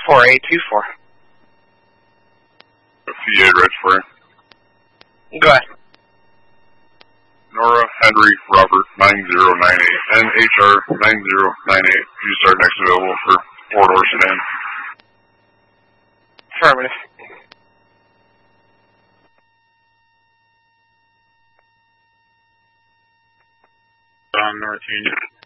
4824. PA Red for you. Go ahead. Nora Henry Robert 9098. NHR 9098. You start next available for 4-door sedan. Affirmative. North Union.